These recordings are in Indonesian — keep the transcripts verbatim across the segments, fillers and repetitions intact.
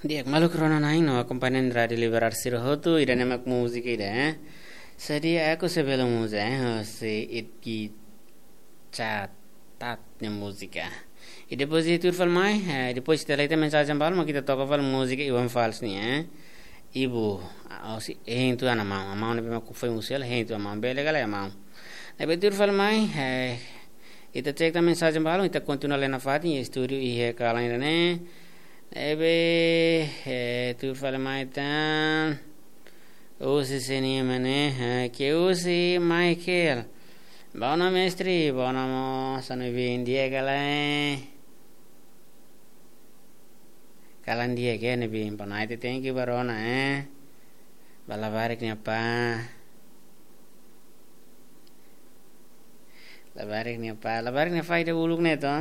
Dia malu corona nain no acompanhando di liberarsi rohoto ida nemak musica ida eh. Sedia aku sebelum musa eh se itki catatnya musika. E depois de tudo mai, eh, depois de leite mensagem para mas kita toca fal música Iwan Fals ni eh. Ibu, si hentu ana mau, mau ne bema ku foi musel hentu mau bele gala mau. E be tudo fal mai, eh ita cek ta mensagem para ita continua lena fati em studio e é cala ainda né. Ebe eh, tu fala mai tan usi seni mane che usi Michael buona mestri buona mo sono vindia gala kalan dia ke ne bim panai te thank you barona eh bala barik ni apa la barik ni apa la barik ni faida uluk ne to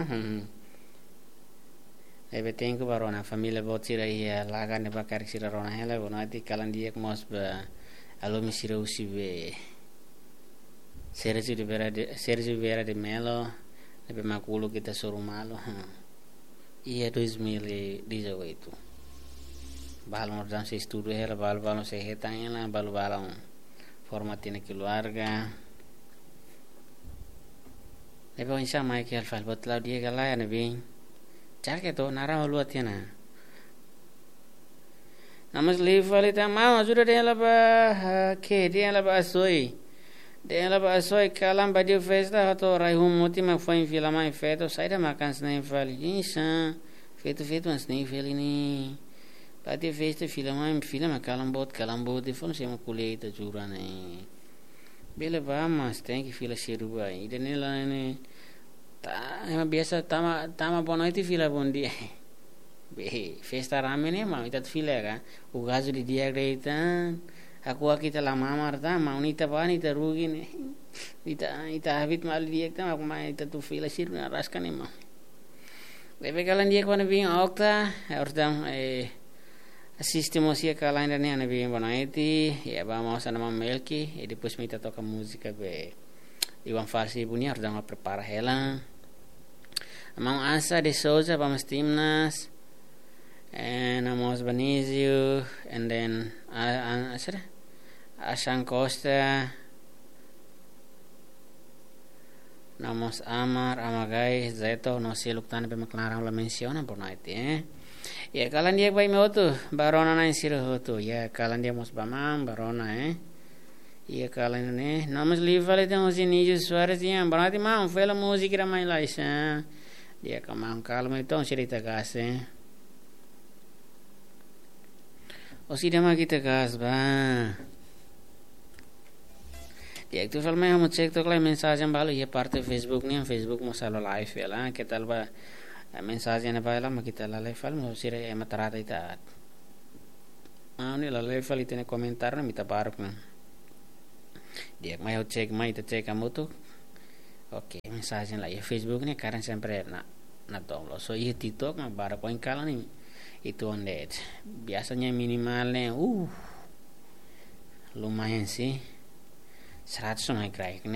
Ebe tenku barona família botira ia laga ne bakar sira rona hela bonati kalan dia mos ba alomi sira usibe Sergio de Vera de Sergio Vera de Melo ebe makulu kita suruh malu ia dois mil e dezoito balo mordam se estudo hela balo balo se hetang ela balo balo formatina keluarga ebe insya Michael fal botlau dia galaya ne bing Cake to nara malu atiana. Namas leave ta mau sudah dia laba ke dia laba asoi. Dia laba asoi kalam badio festa atau raihum moti mak foi filama em feto saída makan snai fali. Insa feto feto mas snai fali ni. Badio festa filama em filama kalam bot kalam bot de fon sema kulei ta jura nei. Bele ba mas tem que fila seruba. Ida nela ne ta biasa tama tama bono itu fila bondi be festa rame ne ma itat fila ka ugazu di dia greitan aku kita la mamar ta ma unita bani ta rugi ne ita ita habit mal dia ta aku ma ita tu fila sir na raskan ne ma bebe kalan dia ko ne bing okta ordam eh sistema sia kalan ne ne bing bono itu ya ba mau sana ma melki e depois me ita toca música be Iwan Fals punya ordam a prepara hela Among Asa de Souza, vamos Timnas, and Amos Benizio, and then uh, uh, Ashan Costa, Namos Amar, Amagay, Zeto, no sé lo que tan claro la menciona por naiti, eh. Ya kalan dia bayi meotu, barona na insiro hotu, ya kalan dia mos bamam, barona, eh. Ya kalan ne, namos livre tem os inícios suares dia, barati mam, foi la música da mai laisa. Dia kamang kalma itong cerita kasih. O si dama kita kas ba. Dia itu filmnya kamu cek tuh kalau mensagem balu ya parte Facebook nih, Facebook mau selalu live ya lah. Kita alba mensagenya apa lah, kita la live file mau sih ya matarata ita. Ah ini la live file itu nih komentar nih minta baruk nih. Dia mau cek mau itu cek kamu tuh. Oke, okay, mensagem lah ya Facebook nih karena sempre na na download. So iya TikTok mah bara poin kala nih itu on that. Biasanya minimalnya uh lumayan sih seratus naik naik